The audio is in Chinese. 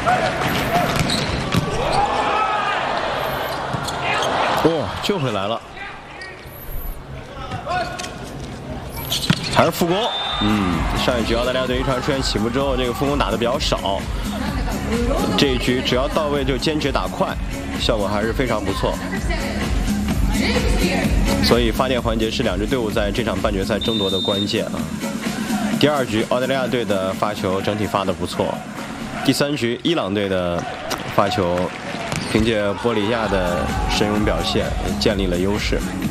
哇，救回来了，还是副攻。上一局澳大利亚队一传出现起步之后，这个副攻打得比较少。这一局只要到位就坚决打快，效果还是非常不错。所以发电环节是两支队伍在这场半决赛争夺的关键啊。第二局澳大利亚队的发球整体发得不错，第三局伊朗队的发球凭借波里亚的神勇表现建立了优势。